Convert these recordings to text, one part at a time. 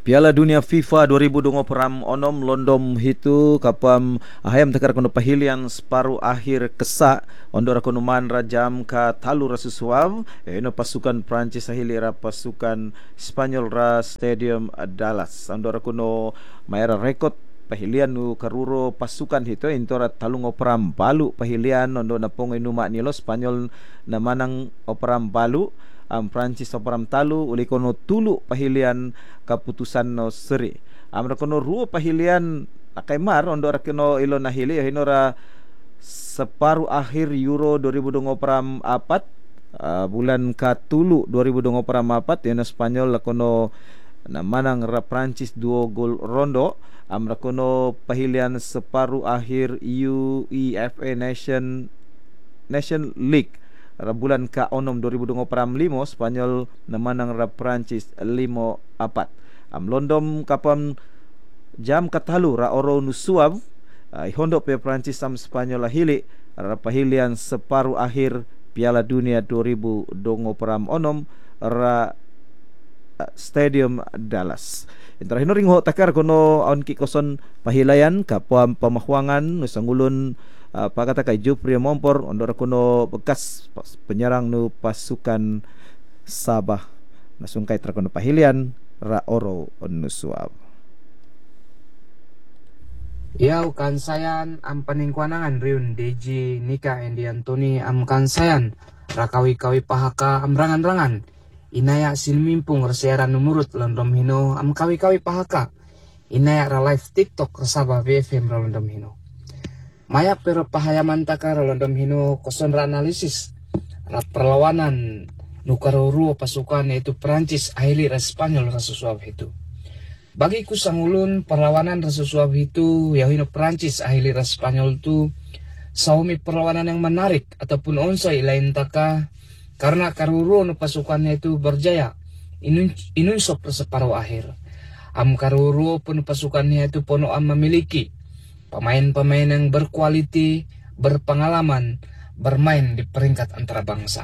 Piala Dunia FIFA 2026 London hitu kapam ahayam tekar kono pahilian separuh akhir kesak ondor kono manra jam ka talu rasusuav eno pasukan Prancis ahili ra pasukan Spanyol ra Stadium Dallas ondor kono mayara rekod pahilian nu karuro pasukan hito intora talung operam balu pahilian ondo napong inuma nilo Spanyol na manang operam balu Prancis operam talu uli kono tulu pahilian kaputusan no seri amra kono ruo pahilian akai mar ondo rakeno ilo nahili hinora separuh akhir Euro 2024 bulan katulu 2024 yana Spanyol lakono na manang ra Prancis 2 gol rondo amra kono pahilian separuh akhir UEFA Nation League bulan ka-6 2025 Spanyol namanang ra Prancis 5-4 londom kapam jam katalu ra oro nusuab ihondo pe Prancis sam Spanyol ahili ra pahilian separuh akhir Piala Dunia 2026 ra Stadium Dallas. Intara hinoring ho takar kono aun ki koson pahilayan kapam pamahuangan nusangulun pakata kay Jupri Mompor ondor kuno bekas penyerang nu pasukan Sabah nasungkay tra kuno pahilian ra oro onusuab. Yau kansayan am paningkuanangan riun Deji Nika Endi Antoni am kansayan rakawi-kawi pahaka am rangan-rangan inaya silmimpung rasiaran numurut londom hino am kawi-kawi pahaka inaya ra live TikTok resaba VFM ra londom hino maya pero pahayaman taka ra londom hino koson ra analisis ra perlawanan nukaruru pasukan yaitu Prancis ahili ra Spanyol ra susuab itu. Bagiku sangulun perlawanan rasusuab itu yahino Prancis ahili ra Spanyol tu saumi perlawanan yang menarik ataupun onsoi lain taka karena karuru no pasukannya itu berjaya inun sop separuh akhir am karuru pun pasukannya itu pono am memiliki pemain-pemain yang berkualiti berpengalaman bermain di peringkat antara bangsa.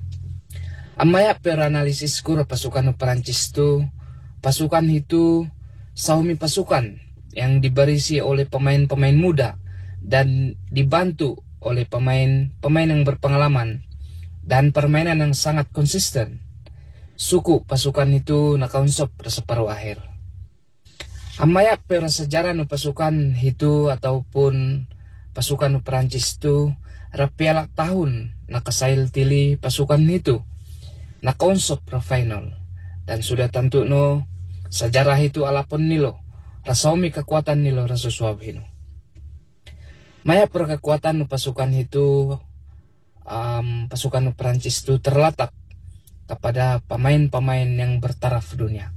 Amaya per analisis kura pasukan Prancis itu pasukan itu saumi pasukan yang dibarisi oleh pemain-pemain muda dan dibantu oleh pemain-pemain yang berpengalaman dan permainan yang sangat konsisten. Suku pasukan itu nakaunsop separuh akhir. Amaya per sejarah nu pasukan itu ataupun pasukan nu Prancis itu rapiala tahun nakasail tili pasukan itu nakaunsop ra final. Dan sudah tentu no sejarah itu alapun nilo rasaumi kekuatan nilo rasusuab hino. Maya per kekuatan nu pasukan itu pasukan Prancis itu terletak kepada pemain-pemain yang bertaraf dunia.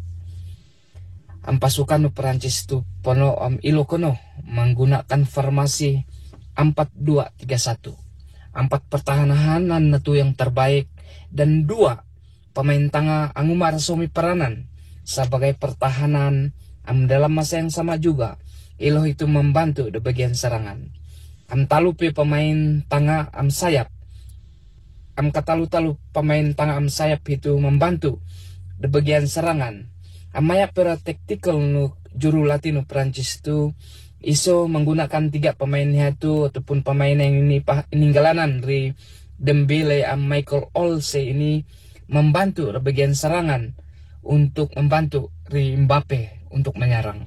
Pasukan Prancis itu pono ilo kono menggunakan formasi 4-2-3-1. 4 pertahanan itu yang terbaik dan 2 pemain tengah angumar sumi peranan sebagai pertahanan dalam masa yang sama juga ilo itu membantu di bagian serangan. Talupi pemain tengah sayap katalu-talu pemain tengah sayap itu membantu di bagian serangan. Amaya pera taktikal nu juru latih Prancis itu iso menggunakan 3 pemainnya itu ataupun pemain yang ini peninggalan dari Dembele Michael Olise ini membantu di bagian serangan untuk membantu Mbappe untuk menyerang.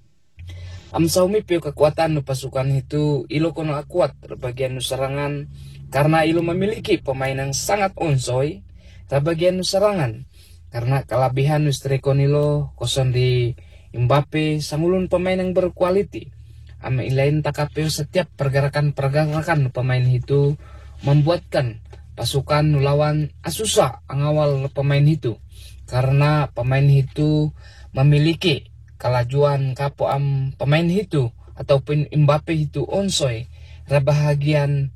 Saumi pio kekuatan pasukan itu ilo kono kuat di bagian serangan karena ilo memiliki pemain yang sangat onsoi di bagian serangan karena kelebihan nustrekon ilo koson di Mbappe sangulun pemain yang berkualiti. Ilain takapeo setiap pergerakan pemain itu membuatkan pasukan lawan asusah angawal pemain itu karena pemain itu memiliki kelajuan kapo pemain itu ataupun Mbappe itu onsoi bahagian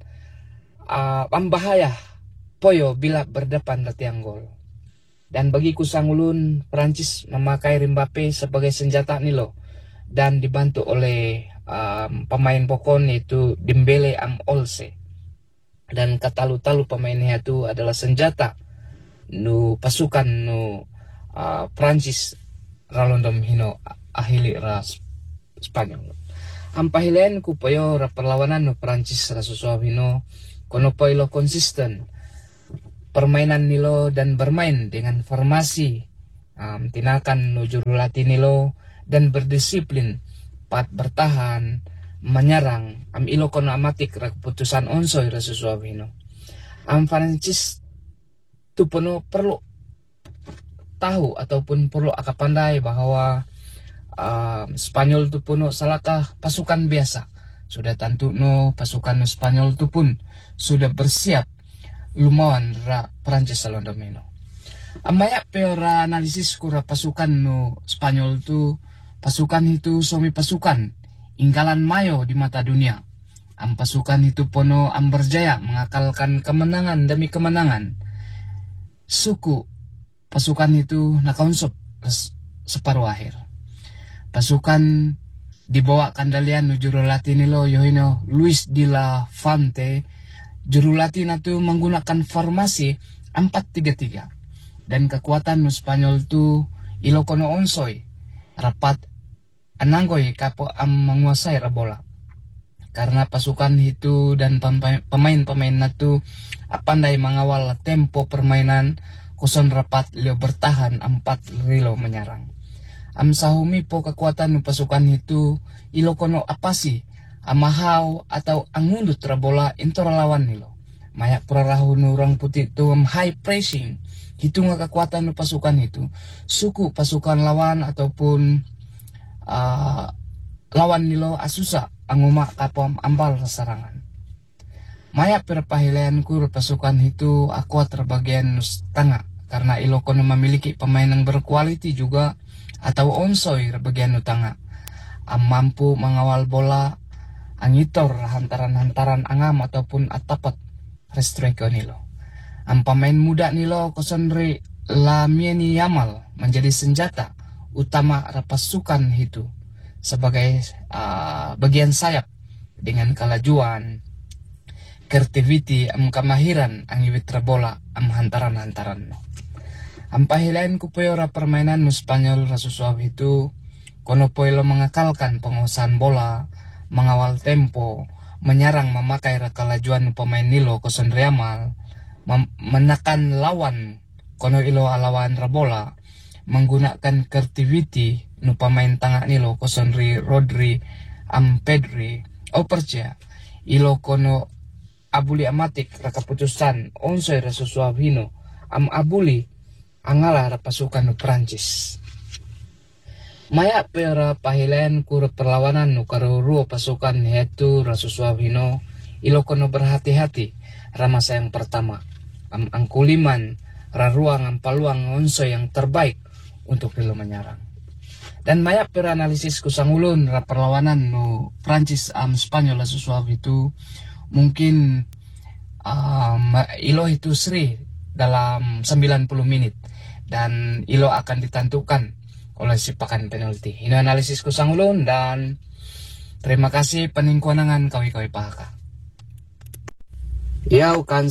bahaya poyo bila berdepan ke tiang gol. Dan bagiku sangulun Prancis memakai Mbappe sebagai senjata nilo dan dibantu oleh pemain pokon itu Dembele Olise. Dan katalu-talu pemainnya itu adalah senjata nu pasukan nu Prancis ralondom hino ahili Spanyol. Ang pahilayan ko payo ra perlawanan no Prancis ra susuab hino kono pa ilo konsisten permainan nilo dan bermain dengan formasi tinakan no jurulati nilo dan berdisiplin pat bertahan menyerang ilo kono amatik ra keputusan onsoy ra susuab hino. Prancis tu perlu tahu ataupun perlu pandai bahwa Spanyol itu pun salahkah pasukan biasa. Sudah tentu no pasukan Spanyol itu pun sudah bersiap lumawan ra Prancis salondomino. Amaya peora analisis kura pasukan no Spanyol itu pasukan itu suami pasukan inggalan mayo di mata dunia. Pasukan itu pono berjaya mengakalkan kemenangan demi kemenangan. Suku pasukan itu nakaunsop separuh akhir. Pasukan dibawa kandalian jurulati nilo yohino Luis de la Fuente. Jurulati itu menggunakan formasi 4-3-3 dan kekuatan Spanyol itu ilokono onsoy rapat ananggoy kapo menguasai bola. Karena pasukan itu dan pemain-pemain itu pandai mengawal tempo permainan koson rapat leo bertahan 4 rilo menyerang. Sahumi po kekuatan pasukan itu ilokono apasi amahaw atau angundut bola intor lawan nilo. Maya prarahu orang putih itu high pressing. Itu nga kekuatan pasukan itu. Suku pasukan lawan ataupun lawan nilo asusa anguma kapom ambal serangan. Maya perpahilayan kur pasukan itu akuat terbagian tengah karena ilokono memiliki pemain yang berkualiti juga atau onsoy bagian utanga mampu mengawal bola angitor hantaran-hantaran angam ataupun atapat restreko nilo. Pemain muda nilo kosonri Lamieni Yamal menjadi senjata utama pasukan itu sebagai bagian sayap dengan kelajuan kreativiti kemahiran angiwit bola hantaran-hantaran. Pahilayan ko ora permainan Spanyol rasusuab itu kono poilo mengakalkan penguasaan bola, mengawal tempo, menyerang memakai kelajuan pemain nilo koson Yamal, menekan lawan kono ilo alawan bola, menggunakan kreativiti nu pemain tengah nilo koson Rodri, Pedri, Operja, ilo kono abuli amatik keputusan onsoy rasusuab hino, abuli angala pasukan Prancis. Maya pera pahilayan kur perlawanan nu karuruo pasukan yaitu rasusuab hino ilokono berhati-hati ramasa yang pertama. Angkuliman raruang paluang onso yang terbaik untuk ilo menyerang. Dan maya pera analisis kusangulun perlawanan nu Prancis Spanyol rasusuab itu mungkin ilo itu seri dalam 90 menit. Dan ilo akan ditentukan oleh sipakan penalti. Ini analisisku sangulun dan terima kasih peningkuanangan kawi-kawi pahaka. Ya ukan.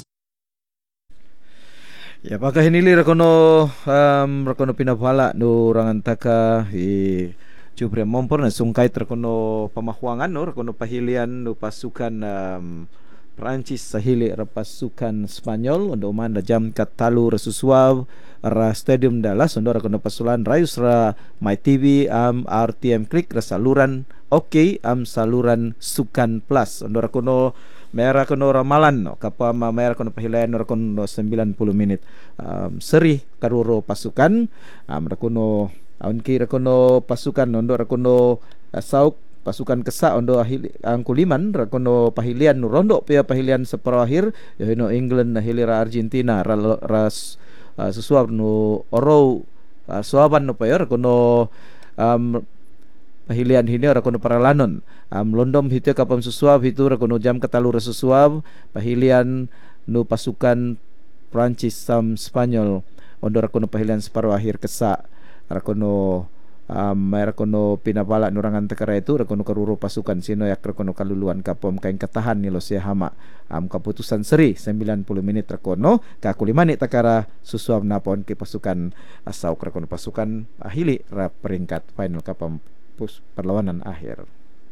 Ya pakai hinili rakono pinapala no rangan taka Jupre mompor na sungkait rakono pamahuangan no rakono pahilian no pasukan Prancis sahili pasukan Spanyol untuk mana jam katalu resusuaw ra Stadium Dallas untuk rakono pasulan rayus ra My TV RTM klik ra saluran saluran Sukan Plus untuk rakono merah kono ramalan no kapa merah kono pahilayan rakono 90 menit seri karuro pasukan rakono aunki rakono pasukan untuk rakono sauk pasukan kesak ondo ang kuliman rakono pahilian nu rondo pia pahilian separuh akhir yohino England hilira Argentina ras sesuap nu oro suaban nu payor rakono pahilian hini rakono paralanon londom hitu kapam sesuap hitu rakono jam katalu resusuap pahilian nu pasukan Prancis Spanyol ondo rakono pahilian separuh akhir kesak rakono Merkono pinapala nurangan tekara itu rekono karuro pasukan sino yak rekono kaluluan kapom kain katahan ni Losia Hama keputusan seri 90 menit rekono kakulimani takara susuam napon ke pasukan asau rekono pasukan ahili ra peringkat final kapom perlawanan akhir.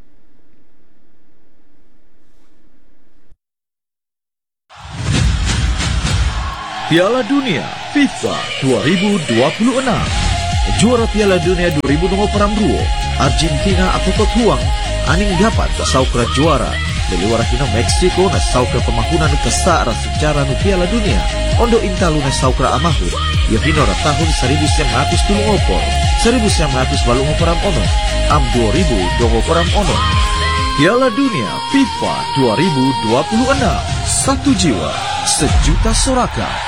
Piala Dunia FIFA 2026. Juara Piala Dunia 2022 Argentina atau Huang aning dapat saukra juara Liliwara hino Meksiko na saukra pemahunan kesara secara nu Piala Dunia ondo intalu na saukra amahud ya hino tahun 1924 1924 ono am 2024 ono. Piala Dunia FIFA 2026 satu jiwa sejuta soraka.